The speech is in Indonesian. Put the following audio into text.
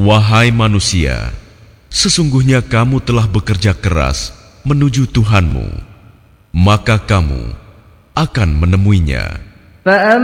Wahai manusia, sesungguhnya kamu telah bekerja keras menuju Tuhanmu, maka kamu akan menemuinya.